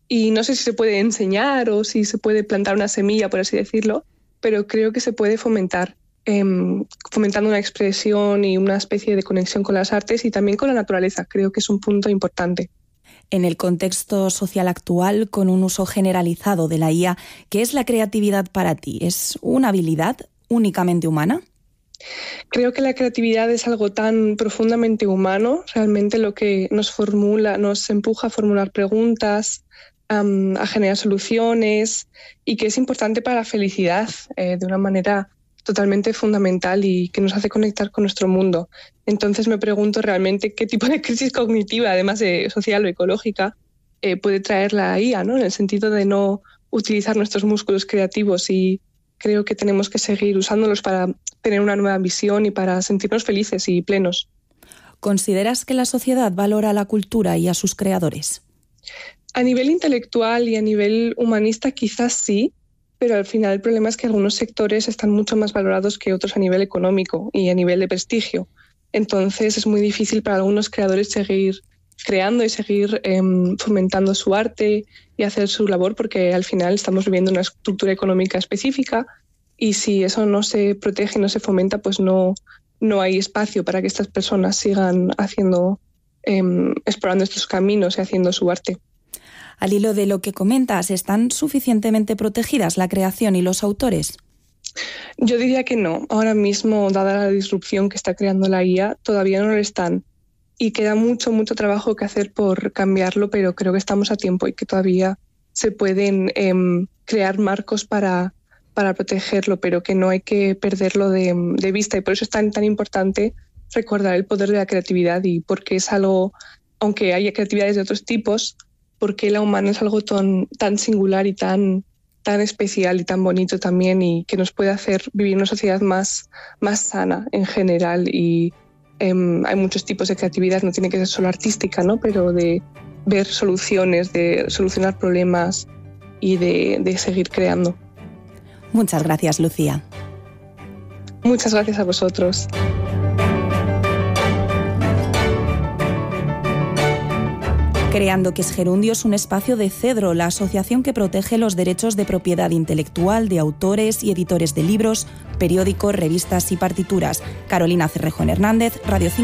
y no sé si se puede enseñar o si se puede plantar una semilla, por así decirlo, pero creo que se puede fomentar, fomentando una expresión y una especie de conexión con las artes y también con la naturaleza. Creo que es un punto importante. En el contexto social actual, con un uso generalizado de la IA, ¿qué es la creatividad para ti? ¿Es una habilidad únicamente humana? Creo que la creatividad es algo tan profundamente humano, realmente lo que nos empuja a formular preguntas, a generar soluciones y que es importante para la felicidad de una manera totalmente fundamental y que nos hace conectar con nuestro mundo. Entonces me pregunto realmente qué tipo de crisis cognitiva, además de social o ecológica, puede traer la IA, ¿no? En el sentido de no utilizar nuestros músculos creativos, y creo que tenemos que seguir usándolos para tener una nueva visión y para sentirnos felices y plenos. ¿Consideras que la sociedad valora la cultura y a sus creadores? A nivel intelectual y a nivel humanista quizás sí, pero al final el problema es que algunos sectores están mucho más valorados que otros a nivel económico y a nivel de prestigio. Entonces es muy difícil para algunos creadores seguir creando y seguir fomentando su arte y hacer su labor, porque al final estamos viviendo una estructura económica específica y si eso no se protege y no se fomenta, pues no hay espacio para que estas personas sigan explorando estos caminos y haciendo su arte. Al hilo de lo que comentas, ¿están suficientemente protegidas la creación y los autores? Yo diría que no. Ahora mismo, dada la disrupción que está creando la IA, todavía no lo están. Y queda mucho trabajo que hacer por cambiarlo, pero creo que estamos a tiempo y que todavía se pueden crear marcos para protegerlo, pero que no hay que perderlo de vista. Y por eso es tan importante recordar el poder de la creatividad, y porque es algo, aunque haya creatividades de otros tipos, porque la humana es algo tan singular y tan especial y tan bonito también, y que nos puede hacer vivir una sociedad más sana en general. Y hay muchos tipos de creatividad, no tiene que ser solo artística, ¿no? Pero de ver soluciones, de solucionar problemas y de seguir creando. Muchas gracias, Lucía. Muchas gracias a vosotros. Creando, que es Gerundio, es un espacio de Cedro, la asociación que protege los derechos de propiedad intelectual de autores y editores de libros, periódicos, revistas y partituras. Carolina Cerrejón Hernández, Radio 5.